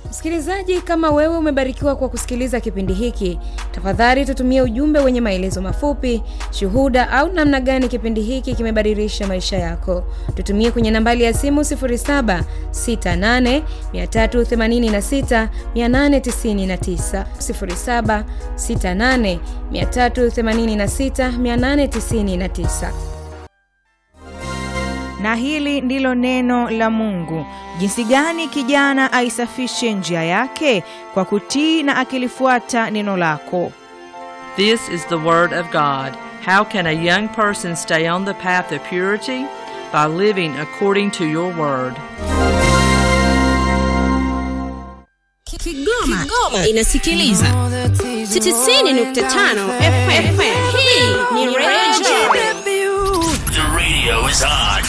Msikilizaji, kama wewe umebarikiwa kwa kusikiliza kipindi hiki, tafadhali tutumie ujumbe wenye maelezo mafupi, shuhuda au namna gani kipindi hiki kimebadilisha maisha yako. Tutumie kwenye nambari ya simu 0768386899, 0768386899. Na hili ndilo neno la Mungu. Jinsi gani kijana aisafishe njia yake? Kwa kutii na akilifuata neno lako. This is the word of God. How can a young person stay on the path of purity? By living according to your word. Kigoma inasikiliza 90.5 FM. Hii ni Radio. The radio is on.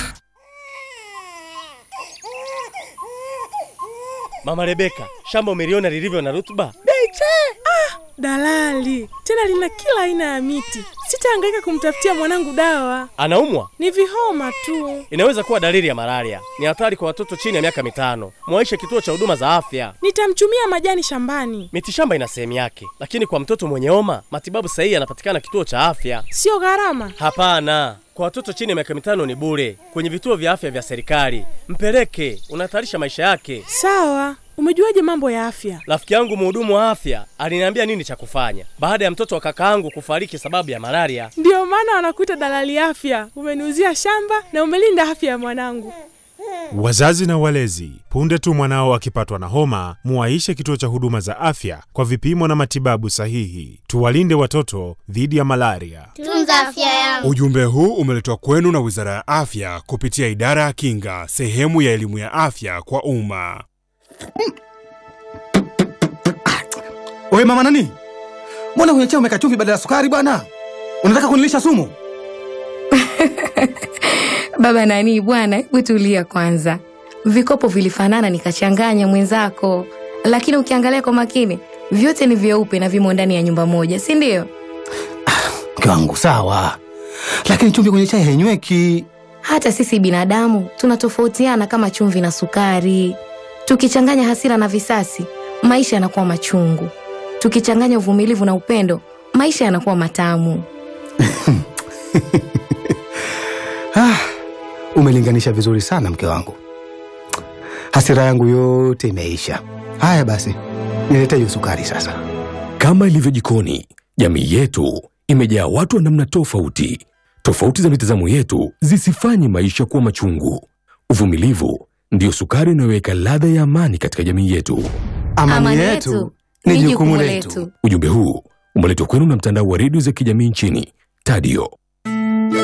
Mama Rebeka, shamba umeliona lilivyo na rutuba? Daiche! Dalali, tena lina kila aina ya miti. Sitahangaika kumtafutia mwanangu dawa. Anaumwa? Ni vihoma tu. Inaweza kuwa dalili ya malaria. Ni hatari kwa watoto chini ya miaka 5. Mwaishe kituo cha huduma za afya. Nitamchumia majani shambani. Mitishamba ina sehemu yake, lakini kwa mtoto mwenye homa, matibabu sahihi yanapatikana kituo cha afya. Sio gharama? Hapana. Kwa watoto chini ya miaka 5 ni bure kwenye vituo vya afya vya serikali. Mpeleke, unahatarisha maisha yake. Sawa. Umejuaje mambo ya afya? Rafiki yangu mhudumu wa afya aliniambia nini cha kufanya baada ya mtoto wa kakaangu kufariki sababu ya malaria. Ndio maana wanakuita dalali afya. Umeniuzia shamba na umelinda afya ya mwanangu. Wazazi na walezi, punde tu mwanao akipatwa na homa, muwaishe kituo cha huduma za afya kwa vipimo na matibabu sahihi. Tuwalinde watoto dhidi ya malaria. Tunza afya yangu. Ujumbe huu umeletwa kwenu na Wizara ya Afya kupitia Idara ya Kinga, sehemu ya elimu ya afya kwa umma. Oe mama nani? Mbona kwenye chai umeweka chumvi badala ya sukari bwana? Unataka kunilisha sumu? Baba nani bwana, hebu tulia kwanza. Vikopo vilifanana nikachanganya mwenzako. Lakini ukiangalia kwa makini, vyote ni vyeupe na vimo ndani ya nyumba moja, si ndio? Mke wangu sawa. Lakini chumvi kwenye chai hainyweki. Hata sisi binadamu tunatofautiana kama chumvi na sukari. Tukichanganya hasira na visasi, maisha yanakuwa machungu. Tukichanganya uvumilivu na upendo, maisha yanakuwa matamu. Umelinganisha vizuri sana mke wangu. Hasira yangu yote imeisha. Haya basi, nilete hiyo sukari sasa. Kama ilivyo jikoni, jamii yetu imejaa watu wa namna tofauti. Tofauti za mitazamo yetu zisifanye maisha kuwa machungu. Uvumilivu ndio sukari inayoweka ladha ya amani katika jamii yetu. Amani yetu ni jukumu letu. Ujumbe huu umeletwa kwenu na mtandao wa redio za kijamii nchini, Tadio.